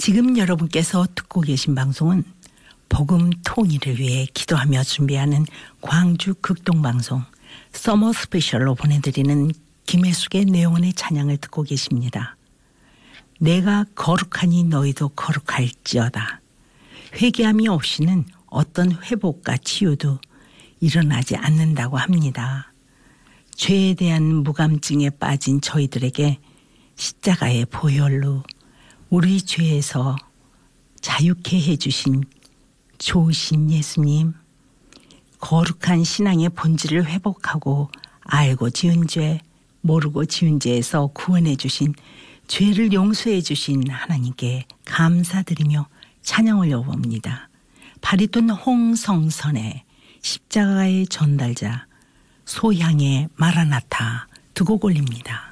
지금 여러분께서 듣고 계신 방송은 복음 통일을 위해 기도하며 준비하는 광주 극동방송 서머 스페셜로 보내드리는 김혜숙의 내용원의 찬양을 듣고 계십니다. 내가 거룩하니 너희도 거룩할지어다. 회개함이 없이는 어떤 회복과 치유도 일어나지 않는다고 합니다. 죄에 대한 무감증에 빠진 저희들에게 십자가의 보혈로 우리 죄에서 자유케 해주신 좋으신 예수님, 거룩한 신앙의 본질을 회복하고 알고 지은 죄, 모르고 지은 죄에서 구원해 주신, 죄를 용서해 주신 하나님께 감사드리며 찬양을 여봅니다. 바리톤 홍성선의 십자가의 전달자 소향의 마라나타 두 곡 올립니다.